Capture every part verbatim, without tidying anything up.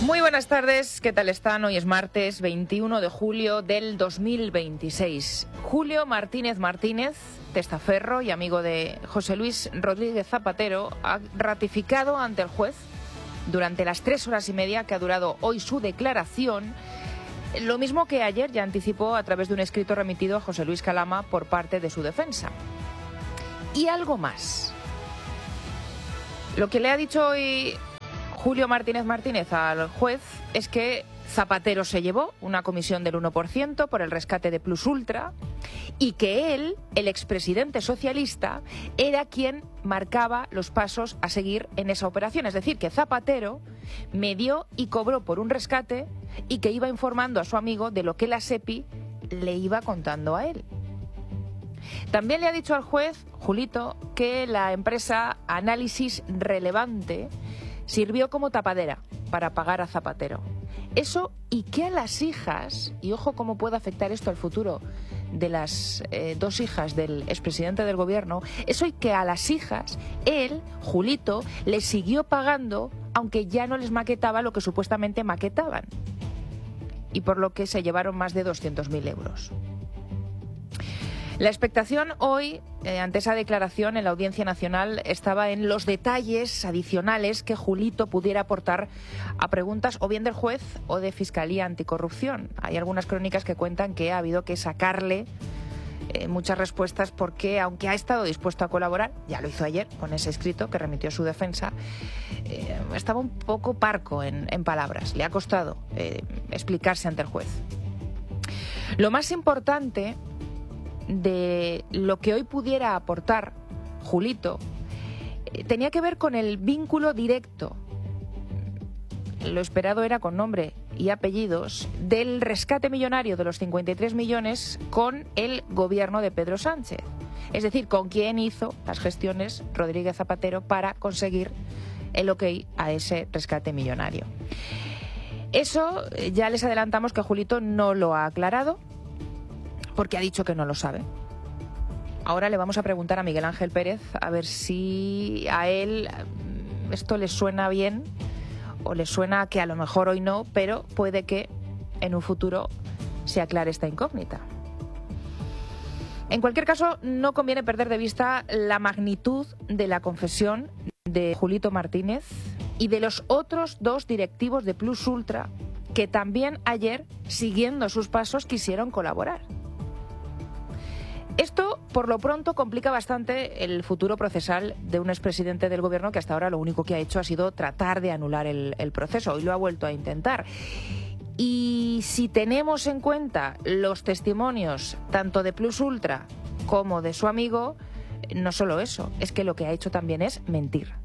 Muy buenas tardes, ¿qué tal están? Hoy es martes veintiuno de julio del dos mil veintiséis. Julio Martínez Martínez, testaferro y amigo de José Luis Rodríguez Zapatero, ha ratificado ante el juez, durante las tres horas y media que ha durado hoy su declaración, lo mismo que ayer ya anticipó a través de un escrito remitido a José Luis Calama por parte de su defensa. Y algo más. Lo que le ha dicho hoy Julio Martínez Martínez al juez es que Zapatero se llevó una comisión del uno por ciento por el rescate de Plus Ultra y que él, el expresidente socialista, era quien marcaba los pasos a seguir en esa operación. Es decir, que Zapatero me dio y cobró por un rescate y que iba informando a su amigo de lo que la SEPI le iba contando a él. También le ha dicho al juez, Julito, que la empresa Análisis Relevante sirvió como tapadera para pagar a Zapatero. Eso y que a las hijas, y ojo cómo puede afectar esto al futuro de las eh, dos hijas del expresidente del gobierno, eso y que a las hijas, él, Julito, les siguió pagando aunque ya no les maquetaba lo que supuestamente maquetaban. Y por lo que se llevaron más de doscientos mil euros. La expectación hoy, eh, ante esa declaración en la Audiencia Nacional, estaba en los detalles adicionales que Julito pudiera aportar a preguntas o bien del juez o de Fiscalía Anticorrupción. Hay algunas crónicas que cuentan que ha habido que sacarle eh, muchas respuestas porque, aunque ha estado dispuesto a colaborar, ya lo hizo ayer con ese escrito que remitió su defensa, eh, estaba un poco parco en, en palabras. Le ha costado eh, explicarse ante el juez. Lo más importante de lo que hoy pudiera aportar Julito eh, tenía que ver con el vínculo directo, lo esperado era con nombre y apellidos, del rescate millonario de los cincuenta y tres millones con el gobierno de Pedro Sánchez. Es decir, con quien hizo las gestiones Rodríguez Zapatero para conseguir el ok a ese rescate millonario. Eso eh, ya les adelantamos que Julito no lo ha aclarado, porque ha dicho que no lo sabe. Ahora le vamos a preguntar a Miguel Ángel Pérez a ver si a él esto le suena bien o le suena que a lo mejor hoy no, pero puede que en un futuro se aclare esta incógnita. En cualquier caso, no conviene perder de vista la magnitud de la confesión de Julito Martínez y de los otros dos directivos de Plus Ultra que también ayer, siguiendo sus pasos, quisieron colaborar. Esto, por lo pronto, complica bastante el futuro procesal de un expresidente del gobierno que hasta ahora lo único que ha hecho ha sido tratar de anular el, el proceso y lo ha vuelto a intentar. Y si tenemos en cuenta los testimonios tanto de Plus Ultra como de su amigo, no solo eso, es que lo que ha hecho también es mentir.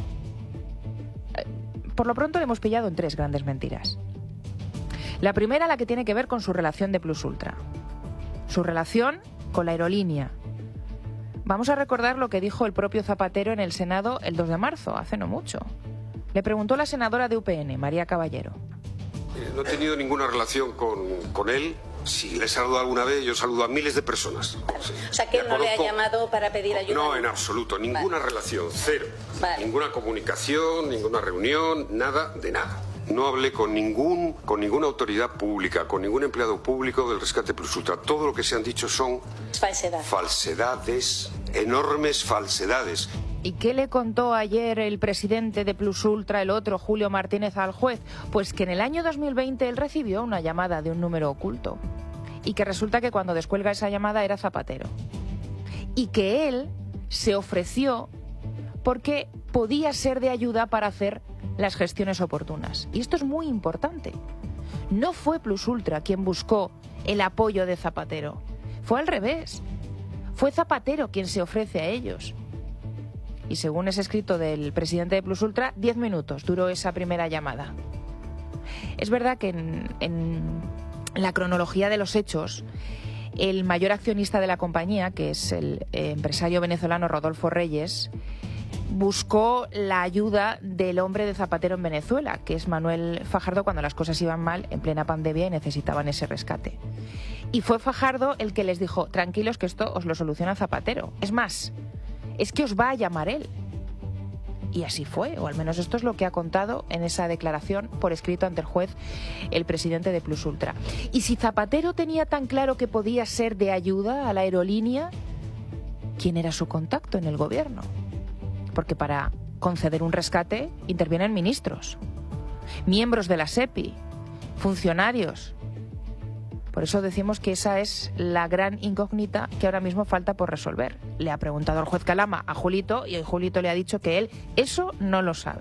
Por lo pronto le hemos pillado en tres grandes mentiras. La primera, la que tiene que ver con su relación de Plus Ultra. Su relación con la aerolínea. Vamos a recordar lo que dijo el propio Zapatero en el Senado el dos de marzo, hace no mucho. Le preguntó la senadora de U P N, María Caballero. Eh, no he tenido ninguna relación con, con él. Si le he saludado alguna vez, yo saludo a miles de personas. Sí. O sea, que él no le ha llamado para pedir ayuda. No, en absoluto. Ninguna vale. relación, cero. Vale. Ninguna comunicación, ninguna reunión, nada de nada. No hablé con ningún con ninguna autoridad pública, con ningún empleado público del rescate Plus Ultra. Todo lo que se han dicho son Falsedad. falsedades, enormes falsedades. ¿Y qué le contó ayer el presidente de Plus Ultra, el otro, Julio Martínez, al juez? Pues que en el año dos mil veinte él recibió una llamada de un número oculto y que resulta que cuando descuelga esa llamada era Zapatero. Y que él se ofreció porque podía ser de ayuda para hacer las gestiones oportunas. Y esto es muy importante. No fue Plus Ultra quien buscó el apoyo de Zapatero. Fue al revés. Fue Zapatero quien se ofrece a ellos. Y según ese escrito del presidente de Plus Ultra, diez minutos duró esa primera llamada. Es verdad que en, en la cronología de los hechos, el mayor accionista de la compañía, que es el eh, empresario venezolano Rodolfo Reyes, buscó la ayuda del hombre de Zapatero en Venezuela, que es Manuel Fajardo, cuando las cosas iban mal en plena pandemia y necesitaban ese rescate. Y fue Fajardo el que les dijo, tranquilos que esto os lo soluciona Zapatero. Es más, es que os va a llamar él. Y así fue, o al menos esto es lo que ha contado en esa declaración por escrito ante el juez el presidente de Plus Ultra. Y si Zapatero tenía tan claro que podía ser de ayuda a la aerolínea, ¿quién era su contacto en el gobierno? Porque para conceder un rescate intervienen ministros, miembros de la SEPI, funcionarios. Por eso decimos que esa es la gran incógnita que ahora mismo falta por resolver. Le ha preguntado el juez Calama a Julito y el Julito le ha dicho que él eso no lo sabe.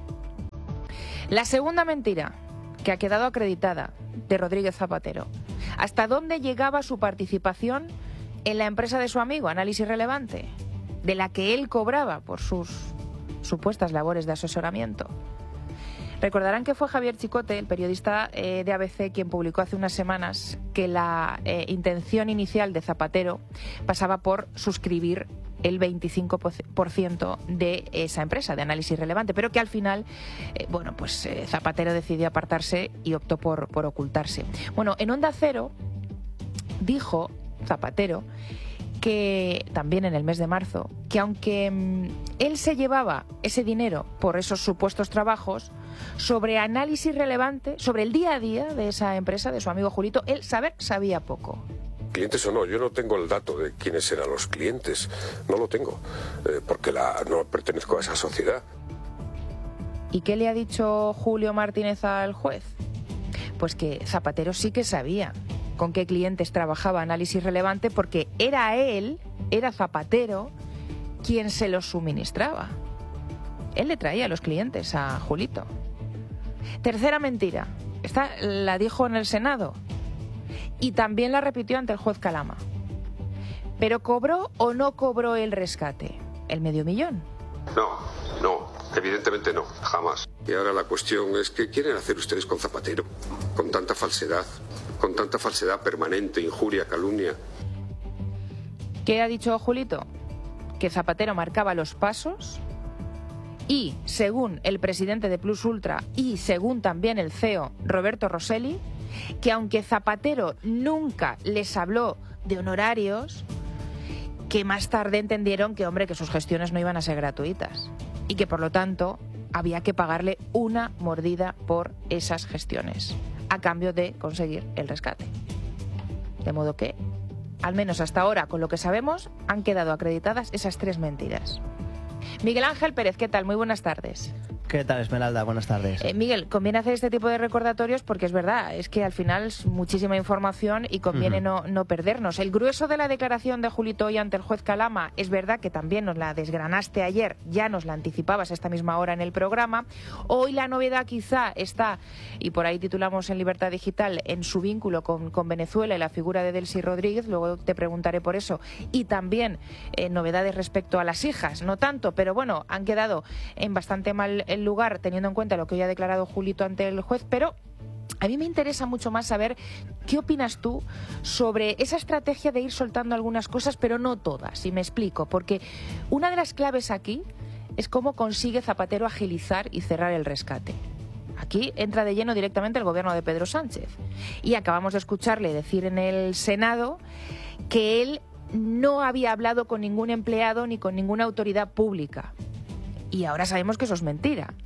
La segunda mentira que ha quedado acreditada de Rodríguez Zapatero. ¿Hasta dónde llegaba su participación en la empresa de su amigo, Análisis Relevante, de la que él cobraba por sus supuestas labores de asesoramiento? Recordarán que fue Javier Chicote, el periodista eh, de A B C, quien publicó hace unas semanas que la eh, intención inicial de Zapatero pasaba por suscribir el veinticinco por ciento de esa empresa de Análisis Relevante, pero que al final, eh, bueno, pues eh, Zapatero decidió apartarse y optó por, por ocultarse. Bueno, en Onda Cero dijo Zapatero que también en el mes de marzo, que aunque mmm, él se llevaba ese dinero por esos supuestos trabajos, sobre Análisis Relevante, sobre el día a día de esa empresa, de su amigo Julito, él saber sabía poco. Clientes o no, yo no tengo el dato de quiénes eran los clientes, no lo tengo, eh, porque la, no pertenezco a esa sociedad. ¿Y qué le ha dicho Julio Martínez al juez? Pues que Zapatero sí que sabía con qué clientes trabajaba Análisis Relevante, porque era él, era Zapatero, quien se los suministraba. Él le traía a los clientes a Julito. Tercera mentira. Esta la dijo en el Senado y también la repitió ante el juez Calama. ¿Pero cobró o no cobró el rescate? ¿El medio millón? No, no, evidentemente no, jamás. Y ahora la cuestión es, ¿qué quieren hacer ustedes con Zapatero? Con tanta falsedad, con tanta falsedad permanente, injuria, calumnia. ¿Qué ha dicho Julito? Que Zapatero marcaba los pasos y, según el presidente de Plus Ultra y según también el C E O Roberto Rosselli, que aunque Zapatero nunca les habló de honorarios, que más tarde entendieron que, hombre, que sus gestiones no iban a ser gratuitas y que, por lo tanto, había que pagarle una mordida por esas gestiones a cambio de conseguir el rescate. De modo que, al menos hasta ahora, con lo que sabemos, han quedado acreditadas esas tres mentiras. Miguel Ángel Pérez, ¿qué tal? Muy buenas tardes. ¿Qué tal, Esmeralda? Buenas tardes. Eh, Miguel, conviene hacer este tipo de recordatorios porque es verdad, es que al final es muchísima información y conviene uh-huh. no, no perdernos. El grueso de la declaración de Julito hoy ante el juez Calama, es verdad que también nos la desgranaste ayer, ya nos la anticipabas a esta misma hora en el programa. Hoy la novedad quizá está, y por ahí titulamos en Libertad Digital, en su vínculo con, con Venezuela y la figura de Delcy Rodríguez, luego te preguntaré por eso, y también eh, novedades respecto a las hijas, no tanto, pero bueno, han quedado en bastante mal el lugar teniendo en cuenta lo que hoy ha declarado Julito ante el juez, pero a mí me interesa mucho más saber qué opinas tú sobre esa estrategia de ir soltando algunas cosas, pero no todas, y me explico, porque una de las claves aquí es cómo consigue Zapatero agilizar y cerrar el rescate. Aquí entra de lleno directamente el gobierno de Pedro Sánchez y acabamos de escucharle decir en el Senado que él no había hablado con ningún empleado ni con ninguna autoridad pública. Y ahora sabemos que eso es mentira.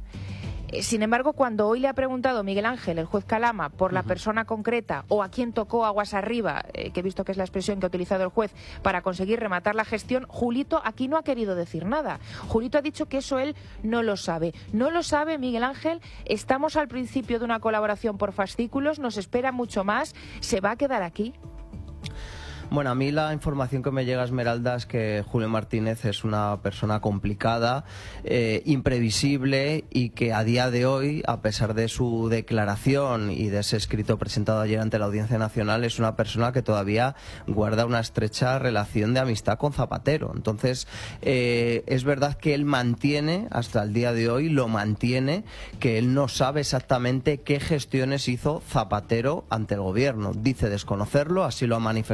Sin embargo, cuando hoy le ha preguntado Miguel Ángel, el juez Calama, por la persona concreta o a quién tocó aguas arriba, eh, que he visto que es la expresión que ha utilizado el juez para conseguir rematar la gestión, Julito aquí no ha querido decir nada. Julito ha dicho que eso él no lo sabe. No lo sabe, Miguel Ángel. Estamos al principio de una colaboración por fascículos, nos espera mucho más. ¿Se va a quedar aquí? Bueno, a mí la información que me llega, Esmeralda, es que Julio Martínez es una persona complicada, eh, imprevisible y que a día de hoy, a pesar de su declaración y de ese escrito presentado ayer ante la Audiencia Nacional, es una persona que todavía guarda una estrecha relación de amistad con Zapatero. Entonces, eh, es verdad que él mantiene, hasta el día de hoy, lo mantiene, que él no sabe exactamente qué gestiones hizo Zapatero ante el gobierno. Dice desconocerlo, así lo ha manifestado en el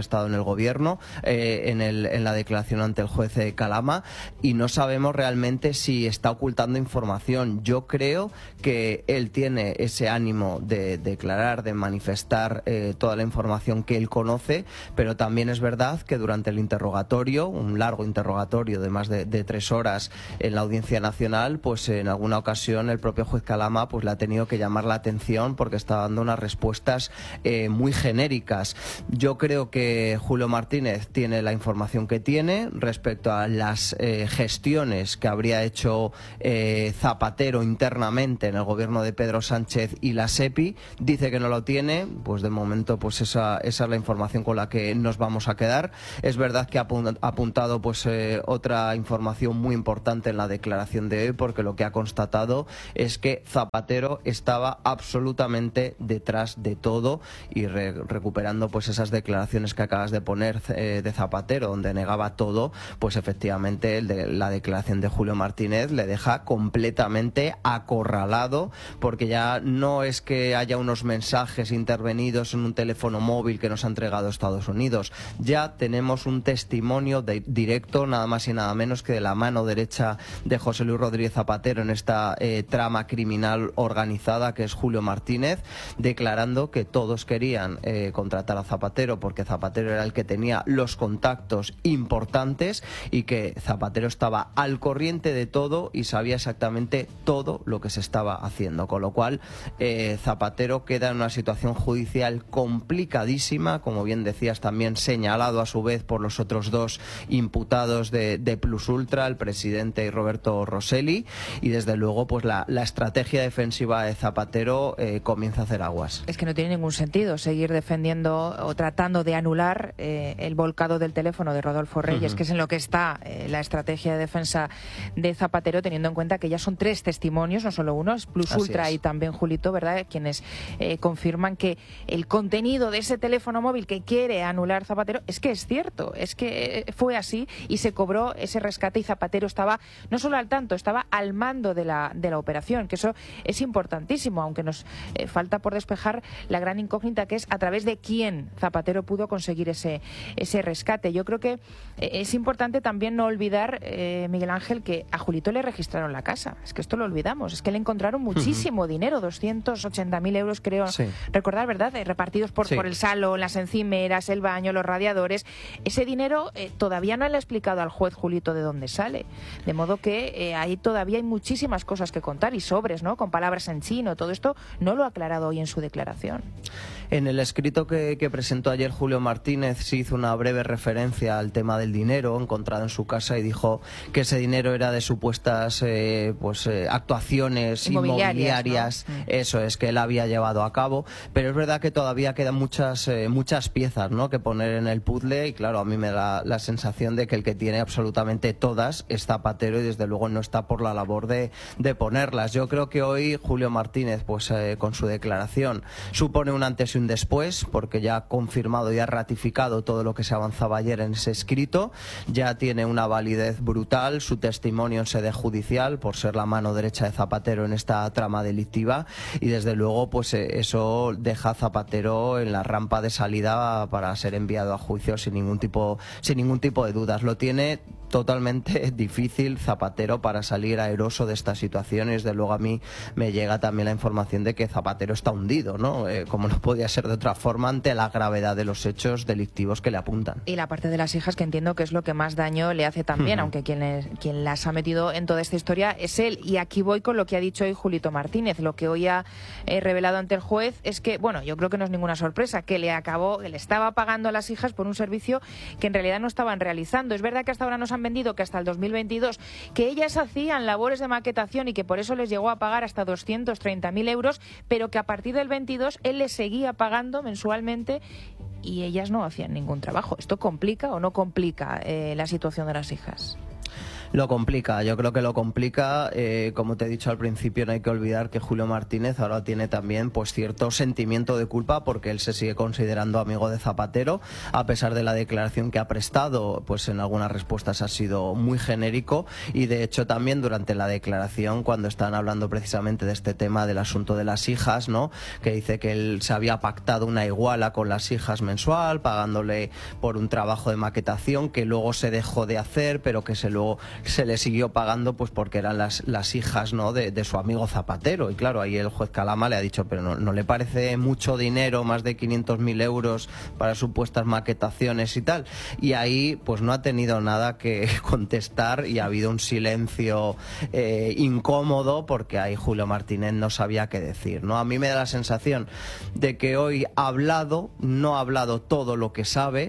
gobierno eh, en, el, en la declaración ante el juez eh, Calama, y no sabemos realmente si está ocultando información. Yo creo que él tiene ese ánimo de declarar, de manifestar eh, toda la información que él conoce, pero también es verdad que durante el interrogatorio, un largo interrogatorio de más de, de tres horas en la Audiencia Nacional, pues en alguna ocasión el propio juez Calama pues le ha tenido que llamar la atención porque está dando unas respuestas eh, muy genéricas. Yo creo que Julio Martínez tiene la información que tiene respecto a las eh, gestiones que habría hecho eh, Zapatero internamente en el gobierno de Pedro Sánchez y la SEPI. Dice que no lo tiene, pues de momento pues esa, esa es la información con la que nos vamos a quedar. Es verdad que ha apuntado pues eh, otra información muy importante en la declaración de hoy, porque lo que ha constatado es que Zapatero estaba absolutamente detrás de todo, y re recuperando pues esas declaraciones que acabas de poner eh, de Zapatero, donde negaba todo, pues efectivamente el de, la declaración de Julio Martínez le deja completamente acorralado, porque ya no es que haya unos mensajes intervenidos en un teléfono móvil que nos ha entregado Estados Unidos, ya tenemos un testimonio de, directo, nada más y nada menos que de la mano derecha de José Luis Rodríguez Zapatero en esta eh, trama criminal organizada que es Julio Martínez, declarando que todos querían eh, contratar a Zapatero porque Zapatero era el que tenía los contactos importantes y que Zapatero estaba al corriente de todo y sabía exactamente todo lo que se estaba haciendo, con lo cual eh, Zapatero queda en una situación judicial complicadísima, como bien decías, también señalado a su vez por los otros dos imputados de, de Plus Ultra, el presidente y Roberto Rosselli, y desde luego pues la, la estrategia defensiva de Zapatero eh, comienza a hacer aguas. Es que no tiene ningún sentido seguir defendiendo o tratando de anular eh, el volcado del teléfono de Rodolfo Reyes, uh-huh. que es en lo que está eh, la estrategia de defensa de Zapatero, teniendo en cuenta que ya son tres testimonios, no solo uno, es Plus Así Ultra es. Y también Julito, ¿verdad?, quienes eh, confirman que el contenido de ese teléfono móvil que quiere anular Zapatero es que es cierto, es que fue así y se cobró ese rescate, y Zapatero estaba no solo al tanto, estaba al mando de la, de la operación, que eso es importantísimo, aunque nos eh, falta por despejar la gran incógnita que es a través de quién Zapatero pudo conseguir ese, ese rescate. Yo creo que eh, es importante también no olvidar, eh, Miguel Ángel, que a Julito le registraron la casa, es que esto lo olvidamos, es que le encontraron muchísimo uh-huh. dinero, doscientos ochenta mil euros creo, sí. recordar, ¿verdad?, eh, repartidos por, sí. por el salón, las encimeras, el baño, los radiadores. Ese dinero eh, todavía no le ha explicado al juez Julito de dónde sale, de modo que eh, ahí todavía hay muchísimas cosas que contar, y sobres, ¿no?, con palabras en chino, todo esto no lo ha aclarado hoy en su declaración. En el escrito que, que presentó ayer Julio Martínez se hizo una breve referencia al tema del dinero encontrado en su casa y dijo que ese dinero era de supuestas eh, pues eh, actuaciones inmobiliarias, inmobiliarias ¿no? Eso es, que él había llevado a cabo, pero es verdad que todavía quedan muchas eh, muchas piezas, ¿no?, que poner en el puzzle, y claro, a mí me da la sensación de que el que tiene absolutamente todas es Zapatero, y desde luego no está por la labor de, de ponerlas. Yo creo que hoy Julio Martínez, pues eh, con su declaración, supone un antes y un después, porque ya ha confirmado y ha ratificado todo lo que se avanzaba ayer en ese escrito, ya tiene una validez brutal su testimonio en sede judicial por ser la mano derecha de Zapatero en esta trama delictiva, y desde luego pues eh, eso deja a Zapatero en la rampa de salida para ser enviado a juicio sin ningún tipo, sin ningún tipo de dudas. Lo tiene totalmente difícil Zapatero para salir airoso de esta situación, y desde luego a mí me llega también la información de que Zapatero está hundido, ¿no? Eh, como no podía ser de otra forma ante la gravedad de los hechos delictivos que le apuntan. Y la parte de las hijas, que entiendo que es lo que más daño le hace también, uh-huh. aunque quien, les, quien las ha metido en toda esta historia es él. Y aquí voy con lo que ha dicho hoy Julito Martínez. Lo que hoy ha eh, revelado ante el juez es que, bueno, yo creo que no es ninguna sorpresa, que le acabó, que le estaba pagando a las hijas por un servicio que en realidad no estaban realizando. Es verdad que hasta ahora nos han vendido que hasta el dos mil veintidós que ellas hacían labores de maquetación y que por eso les llegó a pagar hasta doscientos treinta mil euros, pero que a partir del veintidós él les seguía pagando mensualmente y ellas no hacían ningún trabajo. ¿Esto complica o no complica eh, la situación de las hijas? Lo complica, yo creo que lo complica. Eh, como te he dicho al principio, no hay que olvidar que Julio Martínez ahora tiene también pues cierto sentimiento de culpa porque él se sigue considerando amigo de Zapatero, a pesar de la declaración que ha prestado, pues en algunas respuestas ha sido muy genérico, y de hecho también durante la declaración, cuando están hablando precisamente de este tema del asunto de las hijas, ¿no?, que dice que él se había pactado una iguala con las hijas mensual, pagándole por un trabajo de maquetación que luego se dejó de hacer, pero que se luego se le siguió pagando pues porque eran las, las hijas, ¿no?, de, de su amigo Zapatero. Y claro, ahí el juez Calama le ha dicho, pero no, no le parece mucho dinero, más de quinientos mil euros para supuestas maquetaciones y tal. Y ahí pues no ha tenido nada que contestar y ha habido un silencio eh, incómodo, porque ahí Julio Martínez no sabía qué decir, ¿no? A mí me da la sensación de que hoy ha hablado, no ha hablado todo lo que sabe.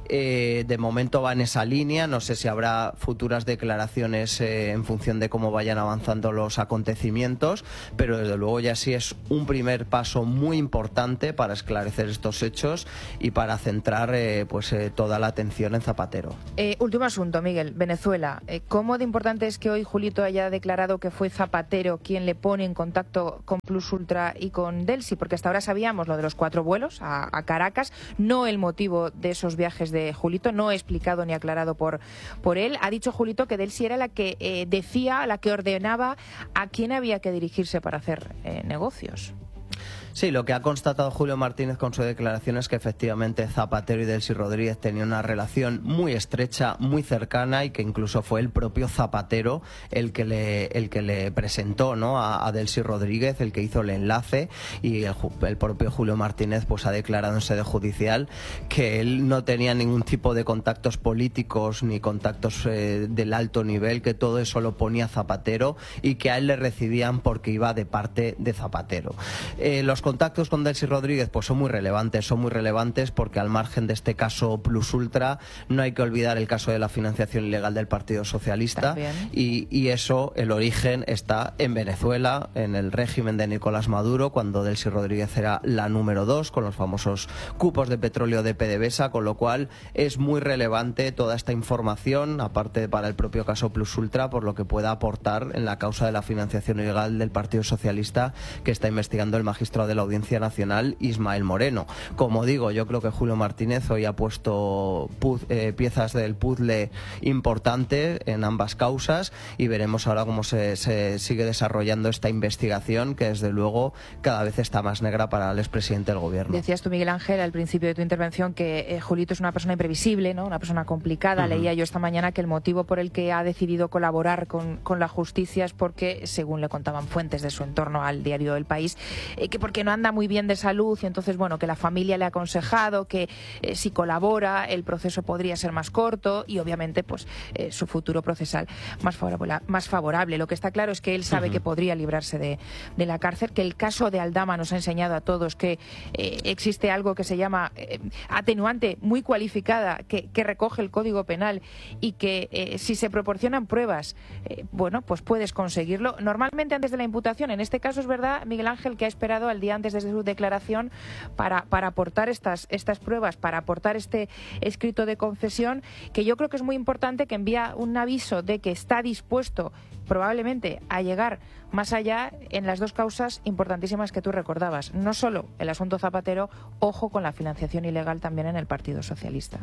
Eh, de momento va en esa línea, no sé si habrá futuras declaraciones eh, en función de cómo vayan avanzando los acontecimientos, pero desde luego ya sí es un primer paso muy importante para esclarecer estos hechos y para centrar eh, pues eh, toda la atención en Zapatero. Eh, último asunto, Miguel, Venezuela. Eh, ¿Cómo de importante es que hoy Julito haya declarado que fue Zapatero quien le pone en contacto con Plus Ultra y con Delcy? Porque hasta ahora sabíamos lo de los cuatro vuelos a, a Caracas, no el motivo de esos viajes de Julito, no explicado ni aclarado por, por él. Ha dicho Julito que Delcy era la que eh, decía, la que ordenaba a quién había que dirigirse para hacer eh, negocios. Sí, lo que ha constatado Julio Martínez con su declaración es que efectivamente Zapatero y Delcy Rodríguez tenían una relación muy estrecha, muy cercana, y que incluso fue el propio Zapatero el que le, el que le presentó, ¿no?, a, a Delcy Rodríguez, el que hizo el enlace, y el, el propio Julio Martínez pues ha declarado en sede judicial que él no tenía ningún tipo de contactos políticos ni contactos eh, del alto nivel, que todo eso lo ponía Zapatero y que a él le recibían porque iba de parte de Zapatero. Eh, los contactos con Delcy Rodríguez pues son muy relevantes, son muy relevantes porque al margen de este caso Plus Ultra no hay que olvidar el caso de la financiación ilegal del Partido Socialista, y, y eso, el origen está en Venezuela, en el régimen de Nicolás Maduro, cuando Delcy Rodríguez era la número dos con los famosos cupos de petróleo de PDVSA, con lo cual es muy relevante toda esta información, aparte para el propio caso Plus Ultra, por lo que pueda aportar en la causa de la financiación ilegal del Partido Socialista que está investigando el magistrado de la Audiencia Nacional, Ismael Moreno. Como digo, yo creo que Julio Martínez hoy ha puesto puz, eh, piezas del puzzle importante en ambas causas, y veremos ahora cómo se, se sigue desarrollando esta investigación, que desde luego cada vez está más negra para el expresidente del gobierno. Decías tú, Miguel Ángel, al principio de tu intervención que eh, Julito es una persona imprevisible, ¿no?, una persona complicada. Uh-huh. Leía yo esta mañana que el motivo por el que ha decidido colaborar con, con la justicia es porque, según le contaban fuentes de su entorno al diario El País, eh, que porque no anda muy bien de salud, y entonces, bueno, que la familia le ha aconsejado que eh, si colabora el proceso podría ser más corto y obviamente pues eh, su futuro procesal más favorable, más favorable. Lo que está claro es que él sabe uh-huh. que podría librarse de, de la cárcel, que el caso de Aldama nos ha enseñado a todos que eh, existe algo que se llama eh, atenuante muy cualificada que, que recoge el Código Penal, y que eh, si se proporcionan pruebas, eh, bueno, pues puedes conseguirlo. Normalmente antes de la imputación, en este caso es verdad, Miguel Ángel, que ha esperado al día antes de su declaración para, para aportar estas, estas pruebas, para aportar este escrito de confesión, que yo creo que es muy importante, que envía un aviso de que está dispuesto probablemente a llegar más allá en las dos causas importantísimas que tú recordabas. No solo el asunto Zapatero, ojo con la financiación ilegal también en el Partido Socialista.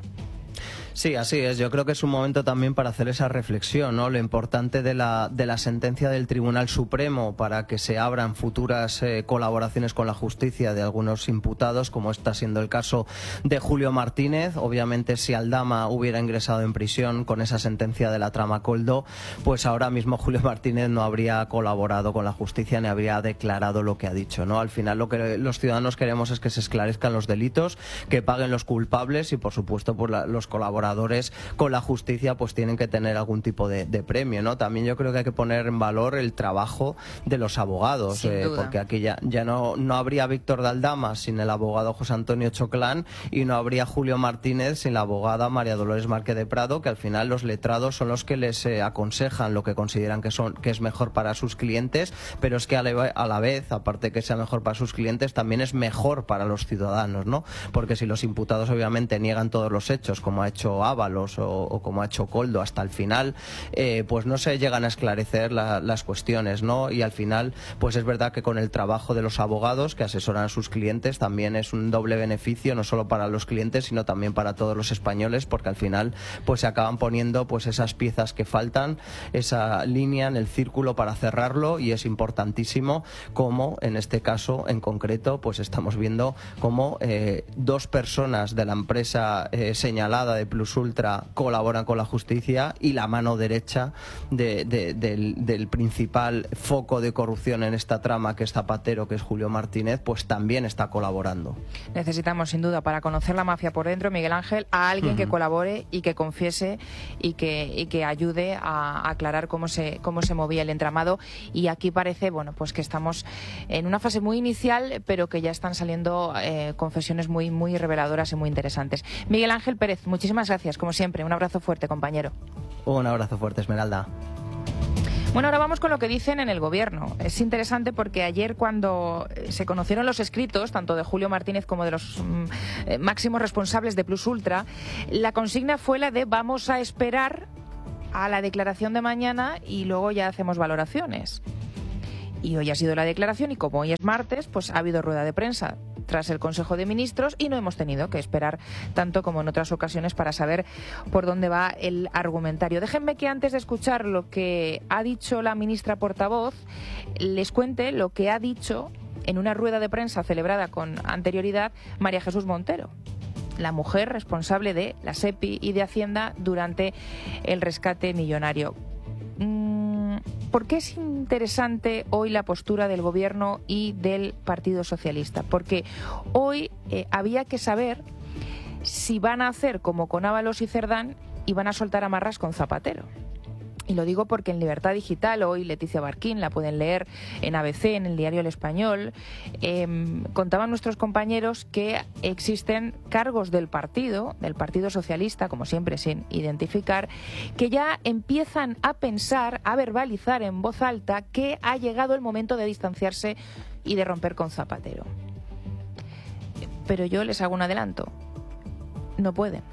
Sí, así es. Yo creo que es un momento también para hacer esa reflexión, ¿no? Lo importante de la, de la sentencia del Tribunal Supremo para que se abran futuras eh, colaboraciones con la justicia de algunos imputados, como está siendo el caso de Julio Martínez. Obviamente, si Aldama hubiera ingresado en prisión con esa sentencia de la trama Coldo, pues ahora mismo Julio Martínez no habría colaborado con la justicia ni habría declarado lo que ha dicho, ¿no? Al final, lo que los ciudadanos queremos es que se esclarezcan los delitos, que paguen los culpables, y por supuesto por la, los colaboradores con la justicia pues tienen que tener algún tipo de, de premio, ¿no? También yo creo que hay que poner en valor el trabajo de los abogados, eh, porque aquí ya, ya no, no habría Víctor de Aldama sin el abogado José Antonio Choclán, y no habría Julio Martínez sin la abogada María Dolores Márquez de Prado, que al final los letrados son los que les eh, aconsejan lo que consideran consideran que son que es mejor para sus clientes, pero es que a la, a la vez, aparte de que sea mejor para sus clientes, también es mejor para los ciudadanos, ¿no? Porque si los imputados obviamente niegan todos los hechos, como ha hecho Ábalos o, o como ha hecho Koldo hasta el final, eh, pues no se llegan a esclarecer la, las cuestiones, ¿no? Y al final, pues es verdad que con el trabajo de los abogados que asesoran a sus clientes también es un doble beneficio, no solo para los clientes, sino también para todos los españoles, porque al final pues se acaban poniendo pues esas piezas que faltan, esa línea en el círculo para cerrarlo, y es importantísimo como en este caso en concreto pues estamos viendo como eh, dos personas de la empresa eh, señalada de Plus Ultra colaboran con la justicia, y la mano derecha de, de, del, del principal foco de corrupción en esta trama, que es Zapatero, que es Julio Martínez, pues también está colaborando. Necesitamos sin duda, para conocer la mafia por dentro, Miguel Ángel, a alguien uh-huh. que colabore y que confiese y que, y que ayude a aclarar cómo se, cómo se movía el entramado. Y aquí parece, bueno, pues que estamos en una fase muy inicial, pero que ya están saliendo eh, confesiones muy, muy reveladoras y muy interesantes. Miguel Ángel Pérez, muchísimas gracias, como siempre. Un abrazo fuerte, compañero. Un abrazo fuerte, Esmeralda. Bueno, ahora vamos con lo que dicen en el Gobierno. Es interesante porque ayer, cuando se conocieron los escritos, tanto de Julio Martínez como de los mm, máximos responsables de Plus Ultra, la consigna fue la de vamos a esperar a la declaración de mañana y luego ya hacemos valoraciones. Y hoy ha sido la declaración, y como hoy es martes, pues ha habido rueda de prensa tras el Consejo de Ministros y no hemos tenido que esperar tanto como en otras ocasiones para saber por dónde va el argumentario. Déjenme que antes de escuchar lo que ha dicho la ministra portavoz, les cuente lo que ha dicho en una rueda de prensa celebrada con anterioridad María Jesús Montero, la mujer responsable de la SEPI y de Hacienda durante el rescate millonario. ¿Por qué es interesante hoy la postura del Gobierno y del Partido Socialista? Porque hoy eh, había que saber si van a hacer como con Ábalos y Cerdán y van a soltar amarras con Zapatero. Y lo digo porque en Libertad Digital, hoy Leticia Barquín, la pueden leer en A B C, en el diario El Español, eh, contaban nuestros compañeros que existen cargos del partido, del Partido Socialista, como siempre sin identificar, que ya empiezan a pensar, a verbalizar en voz alta que ha llegado el momento de distanciarse y de romper con Zapatero. Pero yo les hago un adelanto. No pueden.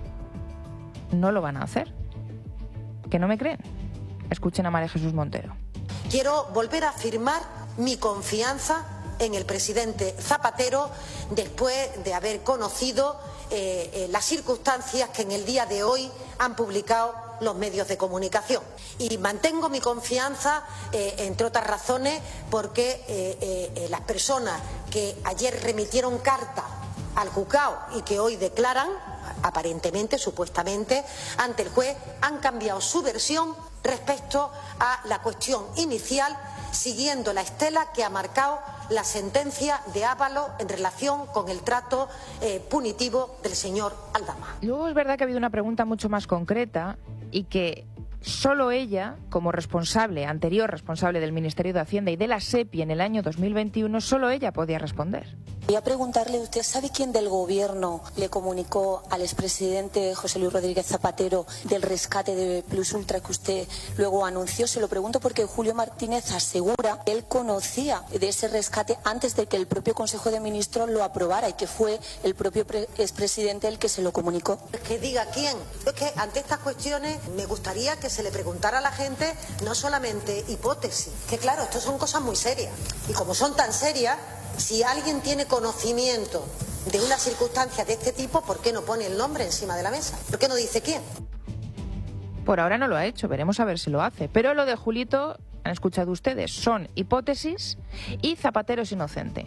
No lo van a hacer. ¿Que no me creen? Escuchen a María Jesús Montero. Quiero volver a afirmar mi confianza en el presidente Zapatero después de haber conocido eh, eh, las circunstancias que en el día de hoy han publicado los medios de comunicación. Y mantengo mi confianza, eh, entre otras razones, porque eh, eh, las personas que ayer remitieron carta al juzgado y que hoy declaran, aparentemente, supuestamente, ante el juez, han cambiado su versión respecto a la cuestión inicial, siguiendo la estela que ha marcado la sentencia de Ábalos en relación con el trato eh, punitivo del señor Aldama. Luego es verdad que ha habido una pregunta mucho más concreta y que solo ella, como responsable, anterior responsable del Ministerio de Hacienda y de la SEPI en el año dos mil veintiuno, solo ella podía responder. Voy a preguntarle, ¿usted sabe quién del Gobierno le comunicó al expresidente José Luis Rodríguez Zapatero del rescate de Plus Ultra que usted luego anunció? Se lo pregunto porque Julio Martínez asegura que él conocía de ese rescate antes de que el propio Consejo de Ministros lo aprobara y que fue el propio expresidente el que se lo comunicó. Que diga quién. Es que ante estas cuestiones me gustaría que se le preguntara a la gente no solamente hipótesis, que claro, esto son cosas muy serias. Y como son tan serias, si alguien tiene conocimiento de una circunstancia de este tipo, ¿por qué no pone el nombre encima de la mesa? ¿Por qué no dice quién? Por ahora no lo ha hecho, veremos a ver si lo hace. Pero lo de Julito, han escuchado ustedes, son hipótesis y Zapatero es inocente.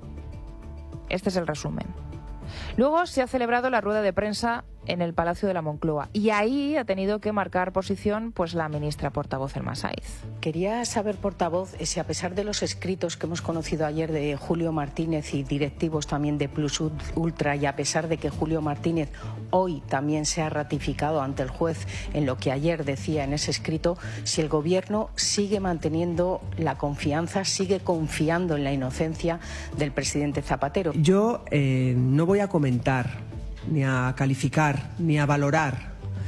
Este es el resumen. Luego se ha celebrado la rueda de prensa en el Palacio de la Moncloa y ahí ha tenido que marcar posición pues la ministra portavoz Elma Sáiz. Quería saber, portavoz, si a pesar de los escritos que hemos conocido ayer de Julio Martínez y directivos también de Plus Ultra, y a pesar de que Julio Martínez hoy también se ha ratificado ante el juez en lo que ayer decía en ese escrito, si el Gobierno sigue manteniendo la confianza, sigue confiando en la inocencia del presidente Zapatero. Yo eh, no voy a comentar ni a calificar, ni a valorar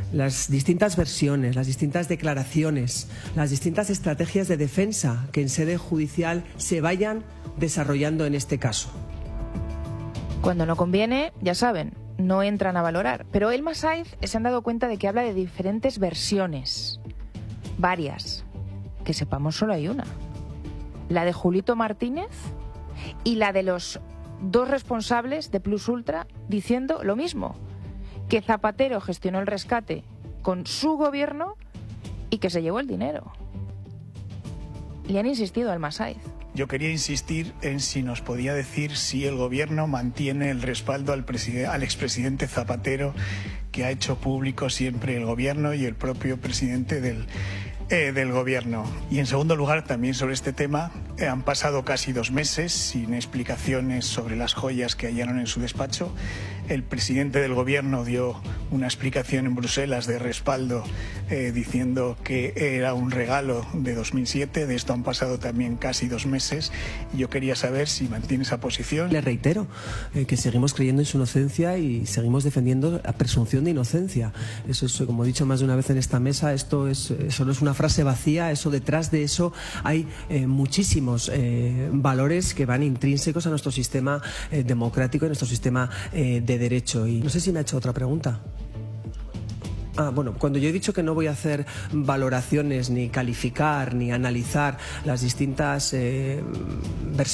las distintas versiones, las distintas declaraciones, las distintas estrategias de defensa que en sede judicial se vayan desarrollando en este caso. Cuando no conviene, ya saben, no entran a valorar. Pero Elma Saiz se han dado cuenta de que habla de diferentes versiones, varias. Que sepamos, solo hay una. La de Julito Martínez y la de los dos responsables de Plus Ultra diciendo lo mismo, que Zapatero gestionó el rescate con su gobierno y que se llevó el dinero. Le han insistido a Elma Saiz. Yo quería insistir en si nos podía decir si el gobierno mantiene el respaldo al, al expresidente Zapatero, que ha hecho público siempre el gobierno y el propio presidente del Eh, del gobierno. Y en segundo lugar, también sobre este tema, eh, han pasado casi dos meses sin explicaciones sobre las joyas que hallaron en su despacho. El presidente del gobierno dio una explicación en Bruselas de respaldo eh, diciendo que era un regalo de dos mil siete. De esto han pasado también casi dos meses. Y yo quería saber si mantiene esa posición. Le reitero eh, que seguimos creyendo en su inocencia y seguimos defendiendo la presunción de inocencia. Eso es, como he dicho más de una vez en esta mesa, esto es, eso no es una frase vacía, eso detrás de eso hay eh, muchísimos eh, valores que van intrínsecos a nuestro sistema eh, democrático, a nuestro sistema eh, de derecho. Y no sé si me ha hecho otra pregunta. Ah, bueno, cuando yo he dicho que no voy a hacer valoraciones, ni calificar, ni analizar las distintas eh, versiones